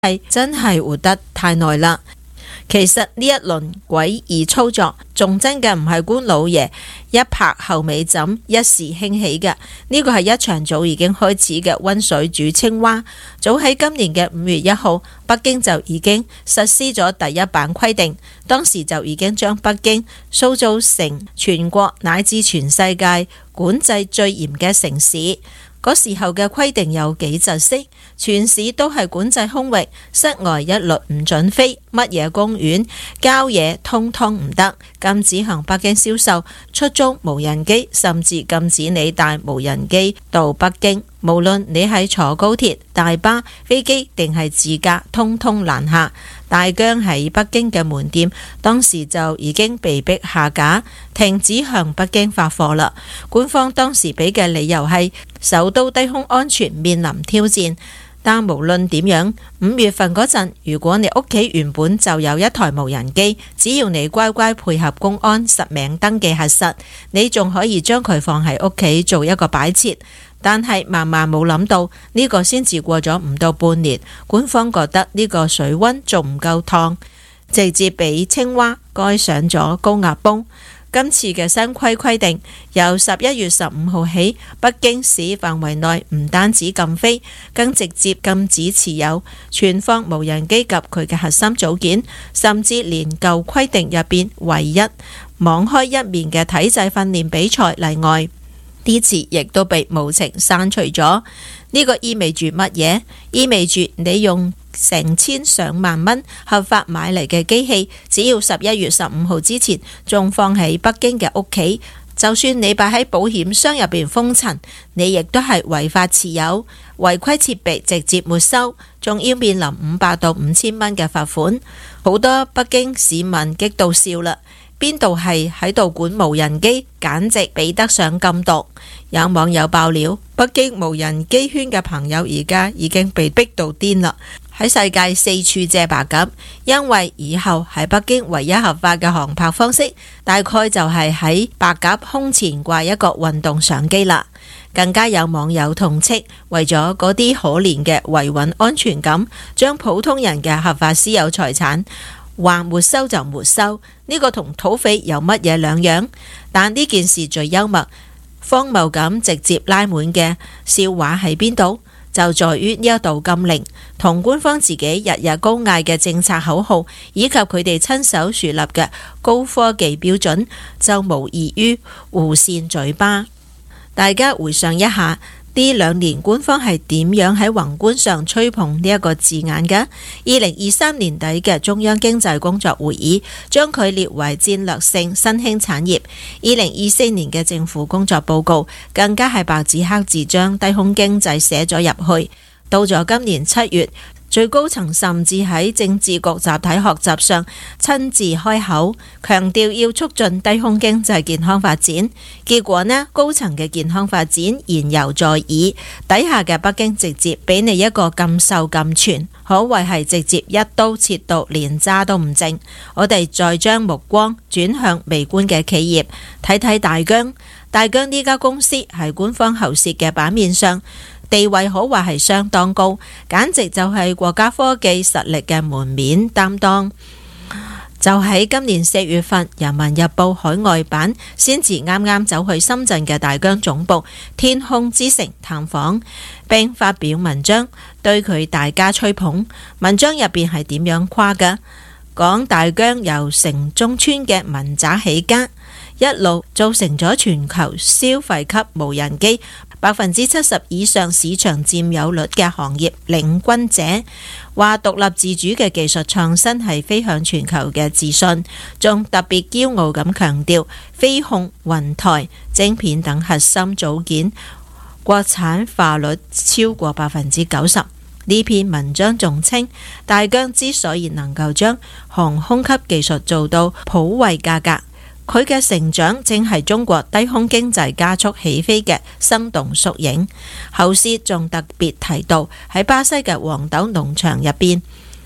係真係活得太耐啦。其實呢一輪詭異操作，仲真嘅唔係官老爺一拍後尾枕一時興起嘅，呢個係一場早已經開始嘅溫水煮青蛙。早喺今年嘅5月1號，北京就已經實施咗第一版規定，當時就已經將北京塑造成全國乃至全世界管制最嚴嘅城市。嗰時候嘅規定有幾窒息，全市都係管制空域，室外一律唔准飛，乜嘢公園、郊野通通唔得，禁止向北京銷售、出租無人機，甚至禁止你帶無人機到北京。無論你係坐高鐵、大巴、飛機定係自駕，通通攔下。大疆喺北京嘅門店當時就已經被逼下架，停止向北京發貨啦。官方當時俾嘅理由係首都低空安全面臨挑戰。但無論點樣，5月份嗰陣，如果你屋企原本就有一台無人機，只要你乖乖配合公安實名登記核實，你仲可以將佢放喺屋企做一個擺設。但係萬萬冇諗到，呢個先至過咗唔到半年，官方覺得呢個水溫仲唔夠燙，直接俾青蛙蓋上咗高壓泵。今次嘅新規定，由11月15號起，北京市範圍內唔單止禁飛，更直接禁止持有、存放無人機及佢嘅核心組件，甚至連舊規定入邊唯一網開一面嘅體制訓練比賽例外，啲詞亦都被無情刪除咗。呢個意味住乜嘢？意味住你用成千上萬蚊合法買嚟嘅機器，只要11月15號之前仲放喺北京嘅屋企，就算你擺喺保險箱入邊封塵，你亦都係違法持有，違規設備直接沒收，仲要面臨500到5000蚊嘅罰款。好多北京市民激到笑啦！邊度係喺度管無人機，簡直比得上禁毒。有網友爆料，北京無人機圈嘅朋友而家已經被逼到癲啦，喺世界四處借白鴿，因為以後喺北京唯一合法嘅航拍方式，大概就係喺白鴿胸前掛一個運動相機啦。更加有網友痛斥，為咗嗰啲可憐嘅維穩安全感，將普通人嘅合法私有財產話沒收就沒收，呢個同土匪有乜嘢兩樣？但呢件事最幽默、荒謬咁直接拉滿嘅笑話喺邊度？就在於呢一道禁令同官方自己日日高嗌嘅政策口號，以及佢哋親手樹立嘅高科技標準，就無異於互扇嘴巴。大家回想一下，呢2年官方係點樣喺宏觀上吹捧呢一個字眼嘅？2023年底嘅中央經濟工作會議將佢列為戰略性新興產業。2024年嘅政府工作報告更加係白紙黑字將低空經濟寫咗入去。到咗今年7月，最高層甚至喺政治局集體學習上親自開口，強調要促進低空經濟健康發展。結果呢，高層嘅健康發展言猶在耳，底下嘅北京直接俾你一個禁售禁存，可謂係直接一刀切到連渣都唔剩。我哋再將目光轉向微觀嘅企業，睇睇大疆。大疆呢家公司喺官方喉舌嘅版面上，地位可話係相當高，簡直就係國家科技實力嘅門面擔當。就喺今年4月份，《人民日報》海外版先至啱啱走去深圳嘅大疆總部天空之城探訪，並發表文章對佢大加吹捧。文章入邊係點樣誇嘅？講大疆由城中村嘅民宅起家，一路造成咗全球消費級無人機70%以上市場佔有率嘅行業領軍者，話獨立自主嘅技術創新係飛向全球嘅自信，仲特別驕傲咁強調飛控、雲台、晶片等核心組件國產化率超過90%。呢篇文章仲稱，大疆之所以能夠將航空級技術做到普惠價格，佢嘅成長正係中國低空經濟加速起飛嘅生動縮影。後世仲特別提到喺巴西嘅黃豆農場入邊，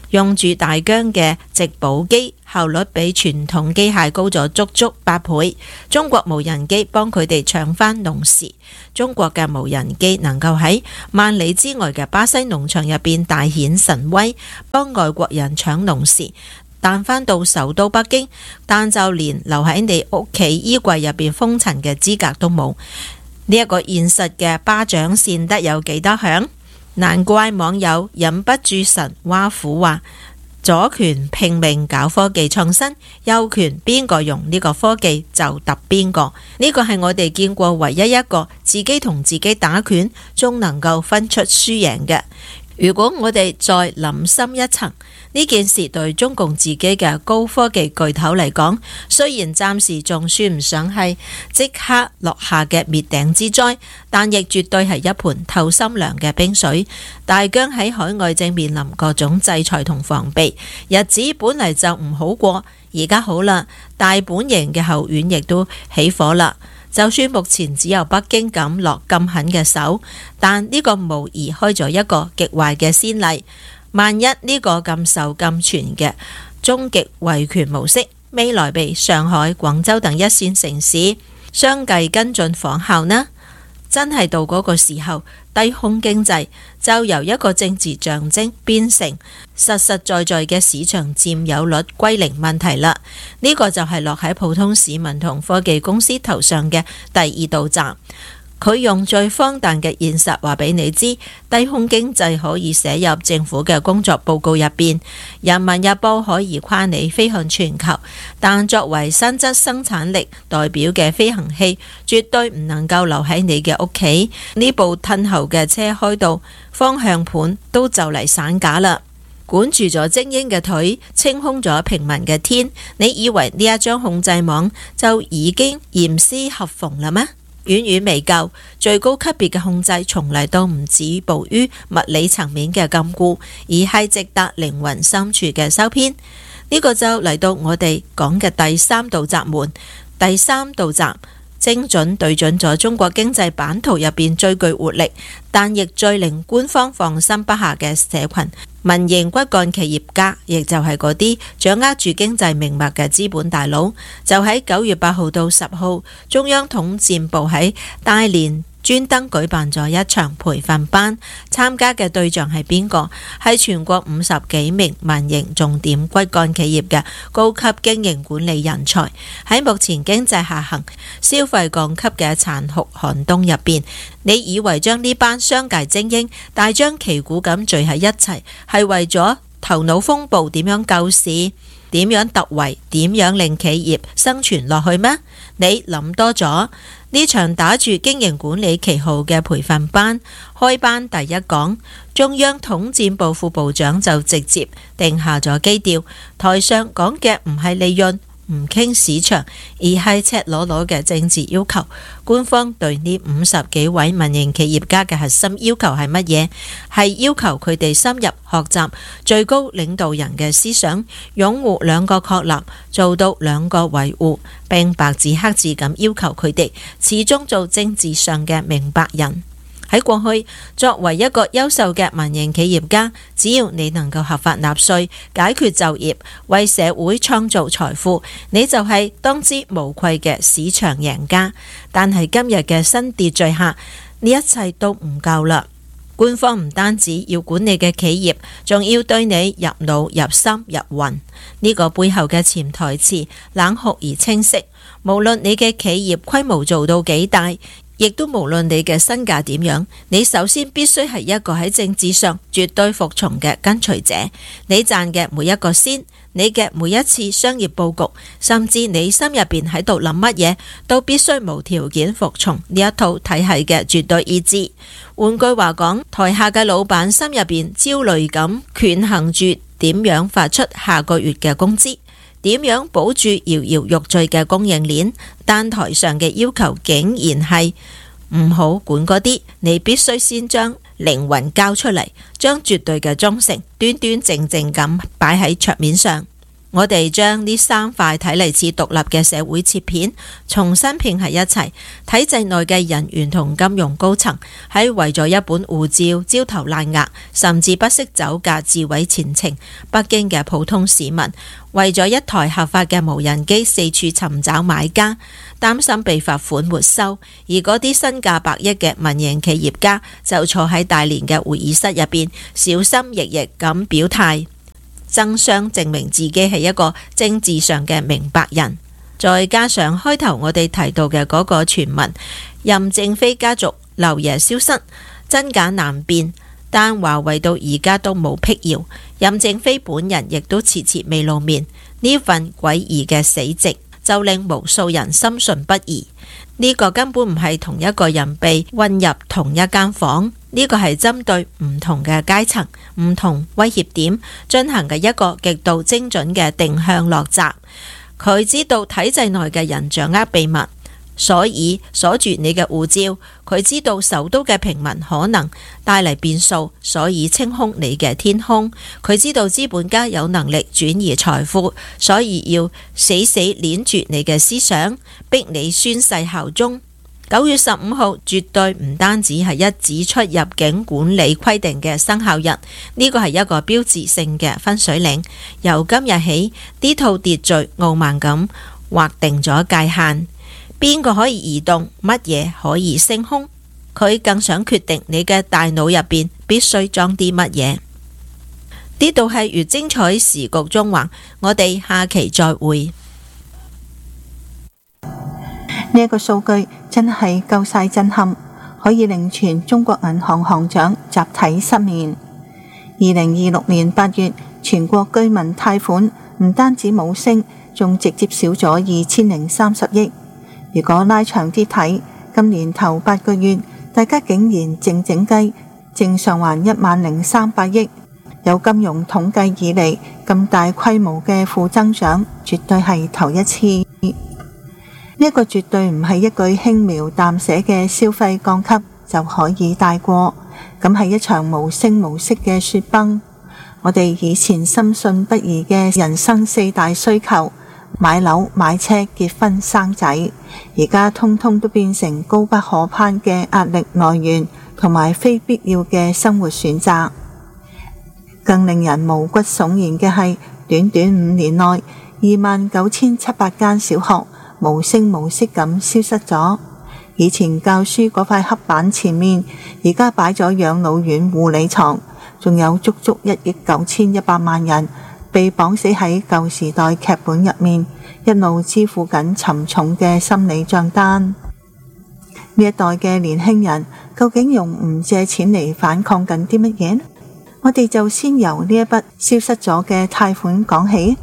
用住大疆嘅直補機，效率比傳統機械高咗足足8倍。中國無人機幫佢哋搶返農時，中國嘅無人機能夠喺萬里之外嘅巴西農場入邊大顯神威，幫外國人搶農時，但返到首都北京，但就連留喺你屋企衣櫃入邊封塵嘅資格都冇。呢一個現實嘅巴掌扇得有幾多響？難怪網友忍不住神挖苦話：左權拼命搞科技創新，右權邊個用呢個科技就揼邊個。呢個係我哋見過唯一一個自己同自己打拳仲能夠分出輸贏嘅。如果我哋再諗深一層，呢件事對中共自己嘅高科技巨頭嚟講，雖然暫時仲算唔上係即刻落下嘅滅頂之災，但亦絕對係一盤透心涼嘅冰水。大疆喺海外正面臨各種制裁同防備，日子本嚟就唔好過，而家好啦，大本營嘅後院亦都起火啦。就算目前只有北京敢落咁狠嘅手，但呢個無疑開咗一個極壞嘅先例。萬一呢個咁受咁傳嘅終極維權模式，未來被上海、廣州等一線城市相繼跟進仿效呢？真係到嗰個時候，低空經濟就由一個政治象徵變成實實在在嘅市場佔有率歸零問題啦。呢個就係落喺普通市民同科技公司頭上嘅第二道閘。佢用最荒誕嘅現實話俾你知，低空經濟可以寫入政府嘅工作報告入邊，人民日報可以誇你飛向全球，但作為實質生產力代表嘅飛行器，絕對唔能夠留喺你嘅屋企。呢部褪後嘅車開到方向盤都就嚟散架啦，管住咗精英嘅腿，清空咗平民嘅天，你以為呢一張控制網就已經嚴絲合縫啦咩？遠遠未夠，最高級別嘅控制從嚟都唔止步於物理層面嘅禁錮，而係直達靈魂深處嘅修編。呢個就嚟到我哋講嘅第三道閘門。第三道閘精準對準咗中國經濟版圖入邊最具活力，但亦最令官方放心不下嘅社群民營骨幹企業家，亦就係嗰啲掌握住經濟命脈嘅資本大佬。就喺9月8號到10號，中央統戰部喺大連專登舉辦咗一場培訓班，參加嘅對象係邊個？係全國50幾名民營重點骨幹企業嘅高級經營管理人才。喺目前經濟下行、消費降級嘅殘酷寒冬入邊，你以為將呢班商界精英大張旗鼓咁聚喺一齊，係為咗頭腦風暴點樣救市、點樣突圍、點樣令企業生存落去咩？你諗多咗。呢場打住經營管理旗號嘅培訓班，開班第一講，中央統戰部副部長就直接定下咗基調，台上講嘅唔係利潤，唔傾市場，而係赤裸裸嘅政治要求。官方對呢50幾位民營企業家嘅核心要求係乜嘢？係要求佢哋深入學習最高領導人嘅思想，擁護兩個確立，做到兩個維護，並白紙黑字咁要求佢哋始終做政治上嘅明白人。喺過去，作為一個優秀嘅民營企業家，只要你能夠合法納稅、解決就業、為社會創造財富，你就係當之無愧嘅市場贏家。但係今日嘅新秩序下，呢一切都唔夠啦。官方唔單止要管理嘅企業，仲要對你入腦、入心、入魂。呢個背後嘅潛台詞冷酷而清晰。無論你嘅企業規模做到幾大，亦都無論你嘅身價點樣，你首先必須係一個喺政治上絕對服從嘅跟隨者。你賺嘅每一個仙，你嘅每一次商業佈局，甚至你心入邊喺度諗乜嘢，都必須無條件服從呢一套體系嘅絕對意志。換句話講，台下嘅老闆心入邊焦慮咁權衡住點樣發出下個月嘅工資，點樣保住搖搖欲墜嘅供應鏈，但台上嘅要求竟然係唔好管嗰啲，你必須先將靈魂交出嚟，將絕對嘅忠誠端端正正咁擺喺桌面上。 我哋將呢3塊睇嚟似獨立嘅社會切片重新拼喺一齊，體制內嘅人員同金融高層喺為咗一本護照焦頭爛額，甚至不惜走價自毀前程；北京嘅普通市民為咗一台合法嘅無人機四處尋找買家，擔心被罰款沒收；而嗰啲身價百億嘅民營企業家就坐喺大連嘅會議室入邊，小心翼翼咁表態，爭相證明自己係一個政治上嘅明白人。再加上開頭我哋提到嘅嗰個傳聞，任正非家族漏夜消失，真假難辨，但華為到而家都冇闢謠，任正非本人亦都遲遲未露面。呢份詭異嘅死寂就令無數人深信不疑，呢個根本唔係同一個人被混入同一間房，呢個係針對唔同嘅階層、唔同威脅點進行嘅一個極度精準嘅定向落閘。佢知道體制內嘅人掌握秘密，所以鎖住你嘅護照。佢知道首都嘅平民可能帶嚟變數，所以清空你嘅天空。佢知道資本家有能力轉移財富，所以要死死鏈住你嘅思想，逼你宣誓效忠。9月15號絕對唔單止係一紙出入境管理規定嘅生效日，呢個係一個標誌性嘅分水嶺。由今日起，呢套秩序傲慢咁劃定咗界限，邊個可以移動，乜嘢可以升空。佢更想決定你嘅大腦入邊必須裝啲乜嘢。呢度係越精彩時局縱橫，我哋下期再會。 呢一個數據真係夠晒震撼，可以令全中國銀行行長集體失眠。2026年8月，全國居民貸款唔單止冇升，仲直接少咗2030億。如果拉長啲睇，今年頭8個月，大家竟然靜靜雞正償還10300億，有金融統計以嚟咁大規模嘅負增長，絕對係頭一次。呢個絕對唔係一句輕描淡寫嘅消費降級就可以帶過，咁係一場無聲無息嘅雪崩。我哋以前深信不疑嘅人生4大需求，買樓、買車、結婚、生仔，而家通通都變成高不可攀嘅壓力來源，同埋非必要嘅生活選擇。更令人毛骨悚然嘅係，短短5年內，29700間小學無聲無息咁消失咗。以前教書嗰塊黑板前面，而家擺咗養老院護理床，仲有足足1億9100萬人被綁死喺舊時代劇本入面，一路支付緊沉重嘅心理賬單。呢一代嘅年輕人究竟用唔借錢嚟反抗緊啲乜嘢呢？我哋就先由呢一筆消失咗嘅貸款講起。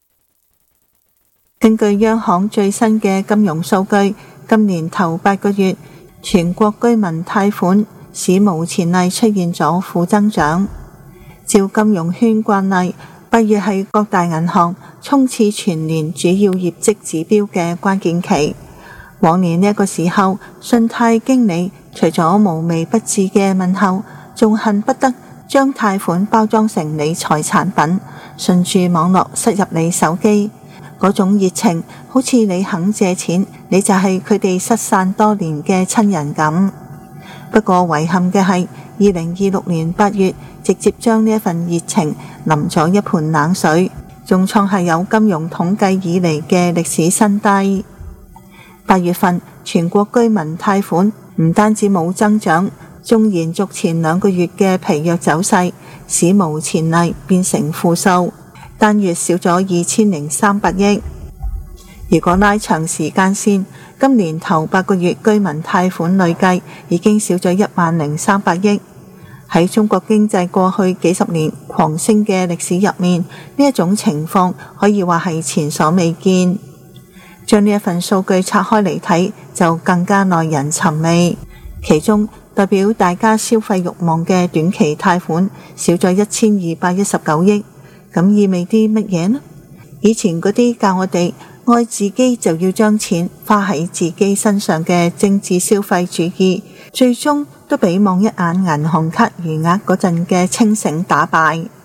根據央行最新嘅金融數據，今年頭8個月，全國居民貸款史無前例出現咗負增長。照金融圈慣例，8月係各大銀行衝刺全年主要業績指標嘅關鍵期。往年呢個時候，信貸經理除咗無微不至嘅問候，仲恨不得將貸款包裝成理財產品，順住網絡塞入你手機。嗰種熱情，好似你肯借錢，你就係佢哋失散多年嘅親人咁。不過遺憾嘅係，2026年8月直接將呢一份熱情淋咗一盆冷水，仲創下有金融統計以嚟嘅歷史新低。8月份全國居民貸款唔單止冇增長，仲延續前2個月嘅疲弱走勢，史無前例變成負數。單月少咗2300億。如果拉長時間線，今年頭8個月居民貸款累計已經少咗10300億。喺中國經濟過去幾十年狂升嘅歷史入面，呢一種情況可以話係前所未見。將呢一份數據拆開嚟睇，就更加耐人尋味。其中代表大家消費慾望嘅短期貸款少咗1219億。咁意味啲乜嘢呢？以前嗰啲教我哋愛自己就要將錢花喺自己身上嘅政治消費主義，最終都俾望一眼銀行卡餘額嗰陣嘅清醒打敗。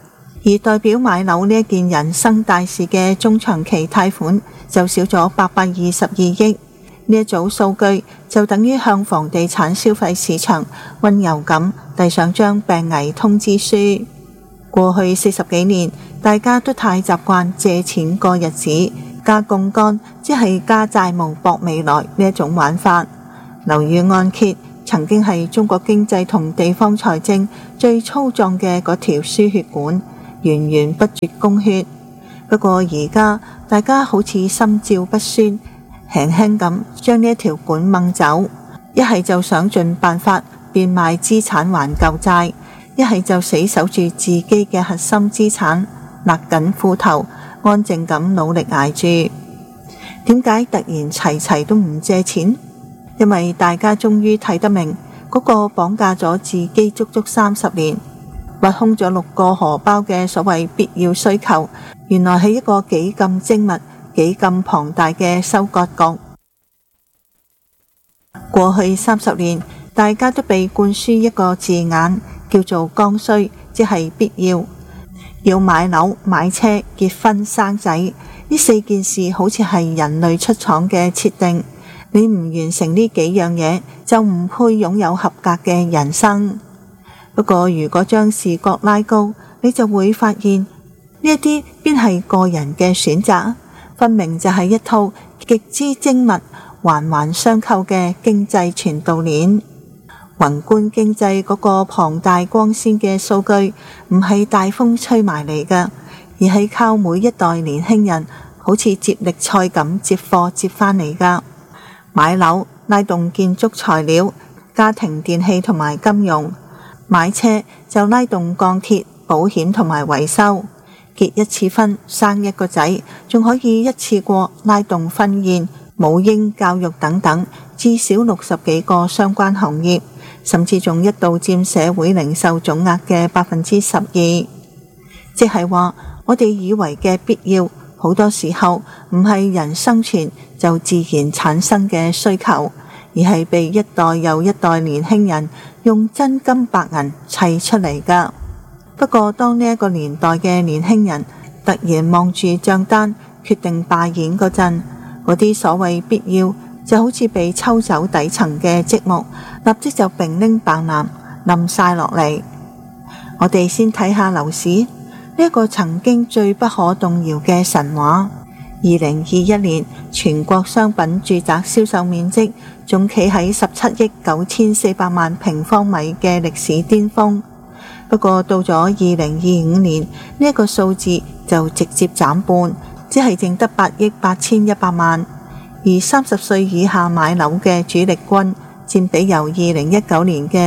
而代表買樓呢一件人生大事嘅中長期貸款就少咗822億。呢一組數據就等於向房地產消費市場溫柔咁遞上張病危通知書。過去40幾年，大家都太習慣借錢過日子，加槓桿即係加債務搏未來呢一種玩法。樓宇按揭曾經係中國經濟同地方財政最粗壯嘅嗰條輸血管，源源不絕供血。不過而家大家好似心照不宣，輕輕咁將呢一條管掹走，一係就想盡辦法變賣資產還舊債，一係就死守住自己嘅核心資產，勒緊褲頭，安靜咁努力捱住。點解突然齊都唔借錢？因為大家終於睇得明，嗰個綁架咗自己足足30年，挖空咗6個荷包嘅所謂必要需求，原來係一個幾咁精密、幾咁龐大嘅收割局。過去30年，大家都被灌輸一個字眼，叫做剛需，即係必要。要買樓、買車、結婚、生仔，呢4件事好似係人類出廠嘅設定。你唔完成呢幾樣嘢，就唔配擁有合格嘅人生。不過如果將視角拉高，你就會發現呢一啲邊係個人嘅選擇，分明就係一套極之精密、環環相扣嘅經濟傳導鏈。宏觀經濟嗰個龐大光鮮嘅數據，唔係大風吹埋嚟㗎，而係靠每一代年輕人好似接力賽咁接貨接返嚟㗎。買樓拉動建築材料、家庭電器同埋金融，買車就拉動鋼鐵、保險同埋維修，結一次婚、生一個仔，仲可以一次過拉動婚宴、母嬰教育等等，至少60幾個相關行業，甚至仲一度佔社會零售總額嘅12%。即係話，我哋以為嘅必要，好多時候唔係人生存就自然產生嘅需求，而係被一代又一代年輕人用真金白銀砌出嚟㗎。不過當呢一個年代嘅年輕人突然望住賬單決定罷演嗰陣，嗰啲所謂必要就好似被抽走底層嘅積木，立即就并拎棒籃冧晒落嚟。我哋先睇下樓市呢一個曾經最不可動搖嘅神話。2021年全國商品住宅銷售面積仲企喺17億9400萬平方米嘅歷史巔峰。不過到咗2025年呢一個數字就直接斬半，只係淨得8億8100萬。而30歲以下買樓嘅主力軍佔比由2019年嘅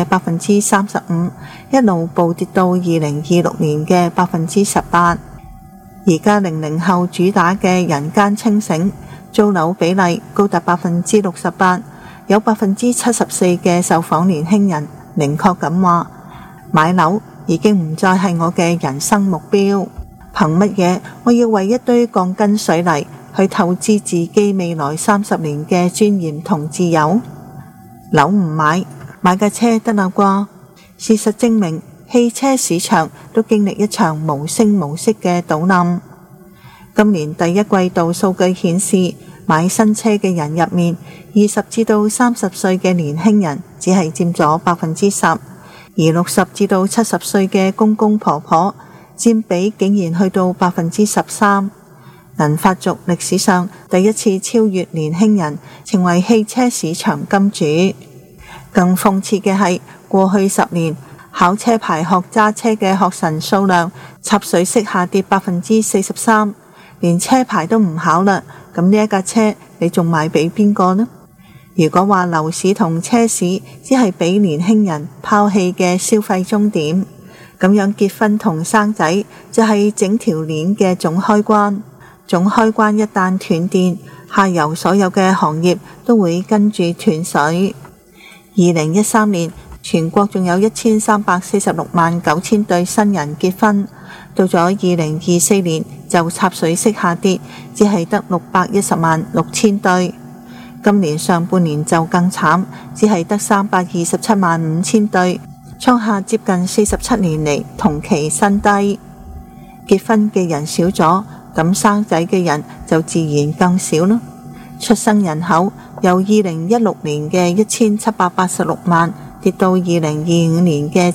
35%一路暴跌到2026年嘅18%。而家00後主打嘅人間清醒，租樓比例高達68%，有74%嘅受訪年輕人明確咁話，買樓已經唔再係我嘅人生目標。憑乜嘢我要為一堆鋼筋水泥去透支自己未來30年嘅尊嚴同自由？樓唔買，買架車得啦啩？事實證明，汽車市場都經歷一場無聲無息嘅倒冧。今年第一季度數據顯示，買新車嘅人入面，20至到30歲嘅年輕人只係佔咗10%，而60至到70歲嘅公公婆婆佔比竟然去到13%。銀髮族歷史上第一次超越年輕人，成為汽車市場金主。更諷刺嘅係，過去10年考車牌學揸車嘅學神數量插水式下跌43%，連車牌都唔考啦。咁呢一架車你仲賣俾邊個呢？如果話樓市同車市只係俾年輕人拋棄嘅消費終點，咁樣結婚同生仔就係整條鏈嘅總開關。總開關一旦斷電，下游所有嘅行業都會跟住斷水。2013年全國仲有1346萬9千對新人結婚，到咗2024年就插水式下跌，只係得610萬6千對。今年上半年就更慘，只係得327萬5千對，創下接近47年嚟同期新低。 結婚嘅人少咗，咁生仔嘅人就自然更少咯。出生人口由2016年嘅1786萬跌到2025年嘅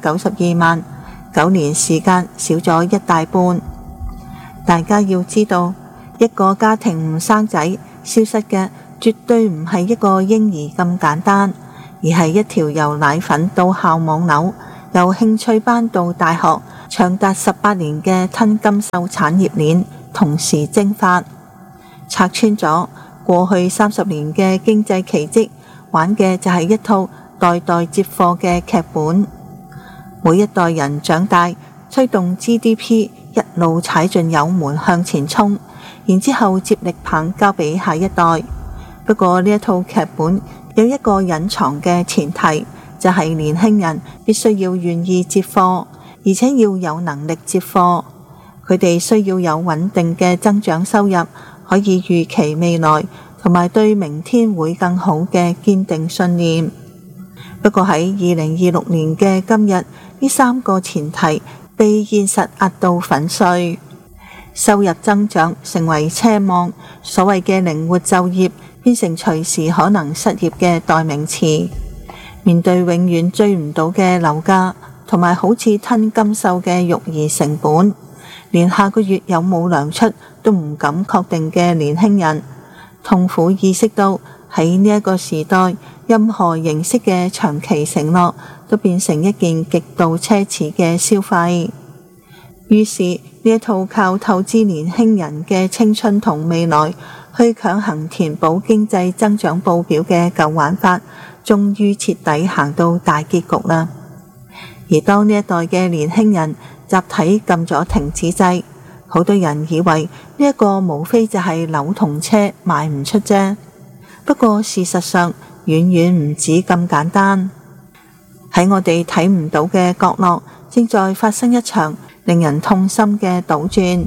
792萬，9年時間少咗一大半。大家要知道，一個家庭唔生仔，消失嘅絕對唔係一個嬰兒咁簡單，而係一條由奶粉到校網樓，由興趣班到大學，長達18年嘅吞金獸產業鏈同時蒸發，拆穿咗過去30年嘅經濟奇蹟，玩嘅就係一套代代接貨嘅劇本。每一代人長大，推動 GDP 一路踩進油門向前衝，然之後接力棒交俾下一代。不過呢一套劇本有一個隱藏嘅前提，就係年輕人必須要願意接貨，而且要有能力接貨。佢哋需要有穩定嘅增長收入，可以預期未來，同埋對明天會更好嘅堅定信念。不過喺2026年嘅今日，呢3個前提被現實壓到粉碎，收入增長成為奢望，所謂嘅靈活就業變成隨時可能失業嘅代名詞。面對永遠追唔到嘅樓價，同埋好似吞金獸嘅育兒成本，連下個月有冇糧出都唔敢確定嘅年輕人，痛苦意識到喺呢一個時代，任何形式嘅長期承諾都變成一件極度奢侈嘅消費。於是呢一套靠透支年輕人嘅青春同未來，去強行填補經濟增長報表嘅舊玩法，終於徹底行到大結局啦。而當呢一代嘅年輕人集體撳咗停止掣，好多人以為呢一個無非就係樓同車賣唔出啫。不過事實上遠遠唔止咁簡單。喺我哋睇唔到嘅角落，正在發生一場令人痛心嘅倒轉。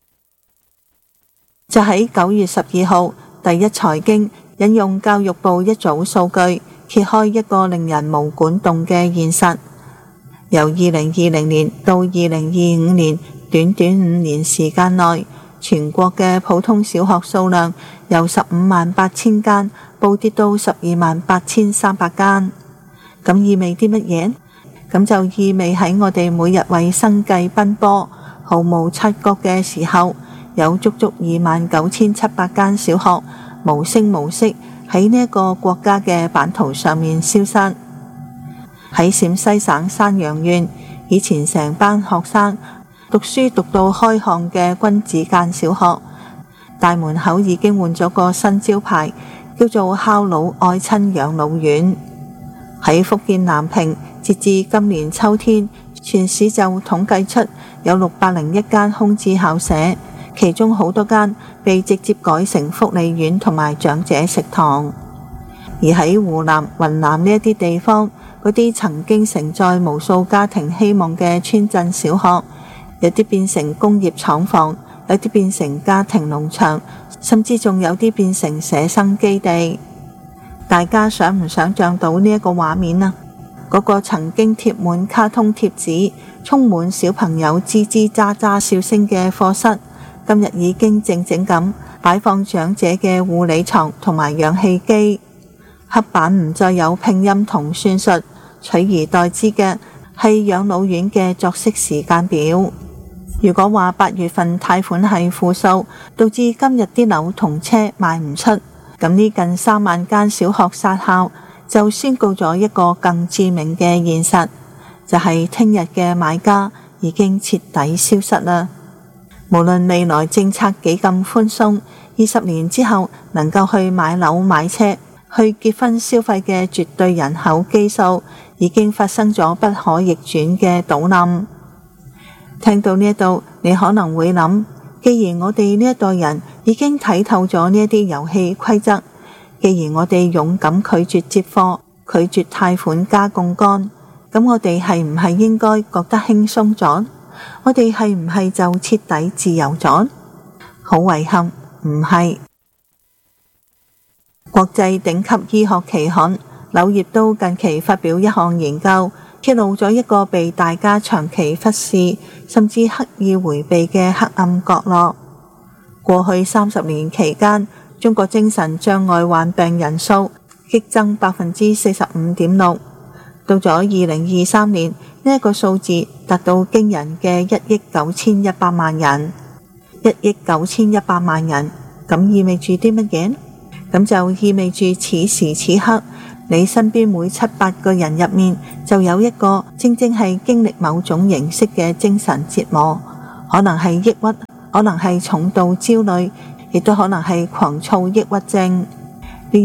就喺9月12號，第一財經引用教育部一組數據，揭開一個令人毛管動嘅現實。由2020年到2025年，短短5年時間內，全國嘅普通小學數量由158000間暴跌到128300間。咁意味啲乜嘢？咁就意味喺我哋每日為生計奔波，毫無察覺嘅時候，有足足29700間小學無聲無息喺呢一個國家嘅版圖上面消失。喺陝西省山陽縣，以前成班學生讀書讀到開巷嘅君子間小學，大門口已經換咗個新招牌，叫做孝老愛親養老院。喺福建南平，截至今年秋天，全市就統計出有601間空置校舍，其中好多間被直接改成福利院同埋長者食堂。而喺湖南、雲南呢一啲地方，嗰啲曾經承載無數家庭希望嘅村鎮小學，有啲變成工業廠房，有啲變成家庭農場，甚至仲有啲變成寫生基地。大家想唔想像到呢一個畫面啊？嗰個曾經貼滿卡通貼紙、充滿小朋友吱吱喳喳笑聲嘅課室，今日已經靜靜咁擺放長者嘅護理床同埋氧氣機。黑板唔再有拼音同算術，取而代之嘅係養老院嘅作息時間表。如果話8月份貸款係負數，導致今日啲樓同車賣唔出，咁呢近3萬間小學殺校就宣告咗一個更致命嘅現實，就係聽日嘅買家已經徹底消失啦。無論未來政策幾咁寬鬆，20年之後能夠去買樓買車去結婚消費嘅絕對人口基數已經發生咗不可逆轉嘅倒冧。聽到呢一度，你可能會諗，既然我哋呢一代人已經睇透咗呢一啲遊戲規則，既然我哋勇敢拒絕接貨、拒絕貸款加槓桿，咁我哋係唔係應該覺得輕鬆咗？我哋係唔係就徹底自由咗？好遺憾，唔係。國際頂級醫學期刊《柳葉刀》近期發表一項研究， 揭露咗一個被大家長期忽視甚至刻意迴避嘅黑暗角落。過去30年期間，中國精神障礙患病人數激增45.6%，到咗2023年，呢一個數字達到驚人嘅19100萬人。19100萬人，咁意味住啲乜嘢？咁就意味住此時此刻，你身邊每7-8個人入面就有一個正係經歷某種形式嘅精神折磨，可能係抑鬱，可能係重度焦慮，亦都可能係狂躁抑鬱症。呢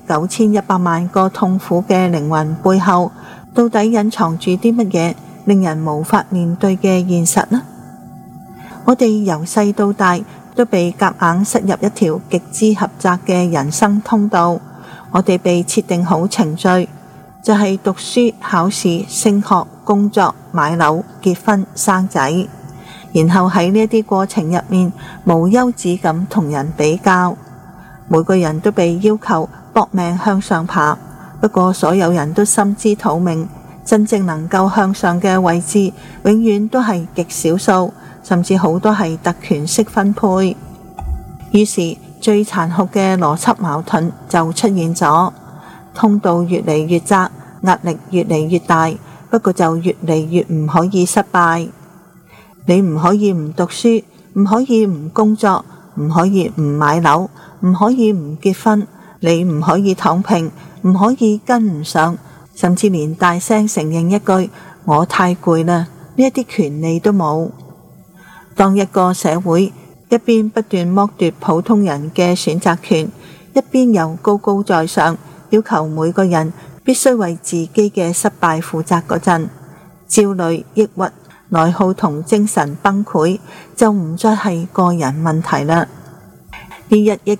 19100萬個痛苦嘅靈魂背後，到底隱藏住啲乜嘢令人無法面對嘅現實呢？我哋由細到大都被夾硬塞入一條極之狹窄嘅人生通道，我哋被設定好程序，就係讀書、考試、升學、工作、買樓、結婚、生仔，然後喺呢啲過程入面無休止咁同人比較。每個人都被要求搏命向上爬，不過所有人都心知肚明，真正能夠向上嘅位置永遠都係極少數，甚至好多係特權式分配。於是最殘酷嘅邏輯矛盾就出現咗，通道越嚟越窄，壓力越嚟越大，不過就越嚟越唔可以失敗。你唔可以唔讀書，唔可以唔工作，唔可以唔買樓，唔可以唔結婚，你唔可以躺平，唔可以跟唔上，甚至連大聲承認一句我太攰啦，呢一啲權利都冇。當一個社會一邊不斷剝奪普通人嘅選擇權，一邊又高高在上要求每個人必須為自己嘅失敗負責嗰陣，焦慮、抑鬱、內耗同精神崩潰就唔再係個人問題啦。呢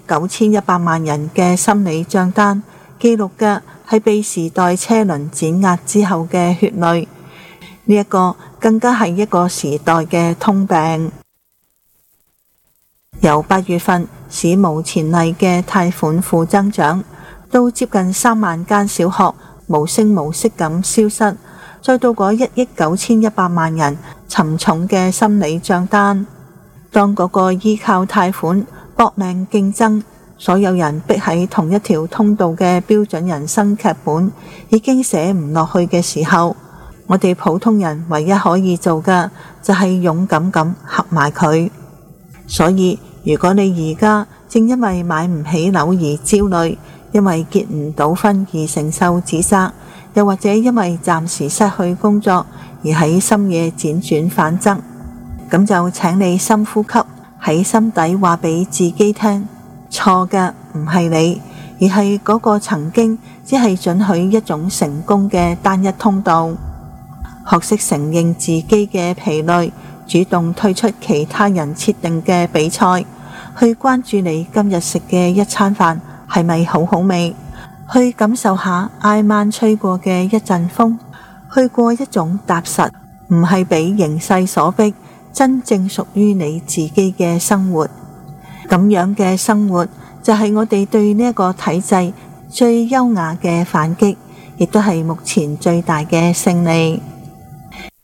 19100萬人嘅心理賬單記錄嘅係被時代車輪碾壓之後嘅血淚，呢一個更加係一個時代嘅通病。由8月份史無前例嘅貸款負增長，到接近3萬間小學無聲無息咁消失，再到嗰19100萬人沉重嘅心理賬單。當嗰個依靠貸款搏命競爭，所有人逼喺同一條通道嘅標準人生劇本已經寫唔落去嘅時候，我哋普通人唯一可以做嘅就係勇敢咁合埋佢。所以如果你而家正因為買唔起樓而焦慮，因為結唔到婚而承受指責，又或者因為暫時失去工作而喺深夜輾轉反側，咁就請你深呼吸，喺心底話俾自己聽，錯嘅唔係你，而係嗰個曾經只係准許一種成功嘅單一通道。學識承認自己嘅疲累，主動退出其他人設定嘅比賽，去關注你今日食嘅一餐飯係咪好好味，去感受下挨晚吹過嘅一陣風，去過一種踏實，唔係俾形勢所逼，真正屬於你自己嘅生活。咁樣嘅生活就係我哋對呢一個體制最優雅嘅反擊，亦都係目前最大嘅勝利。